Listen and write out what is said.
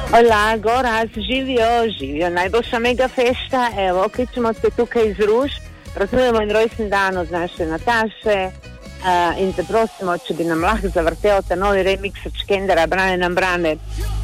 Hola, Goraz, živio, najboljša mega fešta, evo, ki ćemo se tukaj iz Ruž, praznujemo in rojstni dan od naše Nataše in te prosimo, če bi nam lahko zavrtel ta novi remix od Škendera, Brane nam brane.